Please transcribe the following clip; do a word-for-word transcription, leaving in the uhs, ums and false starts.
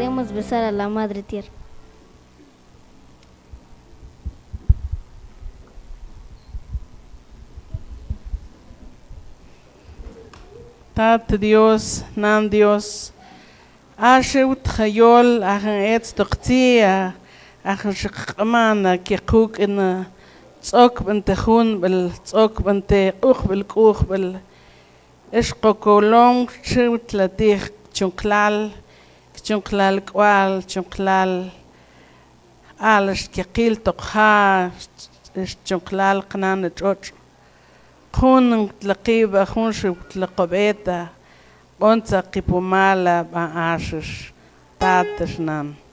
podemos besar a la Madre Tierra. Tat Dios, Nan Dios, Ashut Hayol, Ahan Etz Doktia, Ahan Shakmana, Kikuk in a Tzok Bentehun, Bel Tzok Bente Uch Bel Kuch Bel Eshkokolong, Chut Latich, Chunklal, Chunklal Kwal, Chunklal Alish Kikil Tokha, Chunklal Knan Church. خون تلقيبة خون شو تلقبيتا قنصة قيبومالا بعاشش تاتشنان